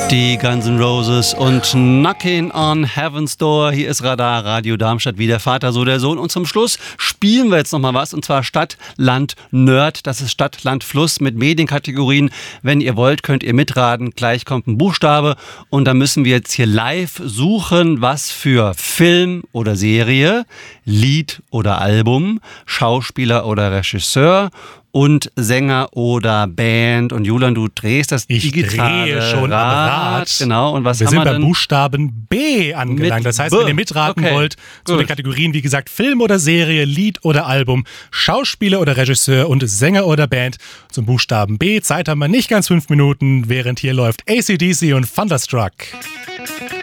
Die Guns N' Roses und Knockin' on Heaven's Door. Hier ist Radar, Radio Darmstadt, wie der Vater, so der Sohn. Und zum Schluss spielen wir jetzt nochmal was, und zwar Stadt, Land, Nerd. Das ist Stadt, Land, Fluss mit Medienkategorien. Wenn ihr wollt, könnt ihr mitraten. Gleich kommt ein Buchstabe und dann müssen wir jetzt hier live suchen, was für Film oder Serie, Lied oder Album, Schauspieler oder Regisseur und Sänger oder Band. Und Julian, du drehst das digitale drehe schon am Rad. Genau. Und was wir haben sind wir beim denn? Buchstaben B angelangt. Das heißt, B. wenn ihr mitraten wollt, zu den Kategorien, wie gesagt, Film oder Serie, Lied oder Album, Schauspieler oder Regisseur und Sänger oder Band, zum Buchstaben B. Zeit haben wir nicht ganz 5 Minuten, während hier läuft AC/DC und Thunderstruck.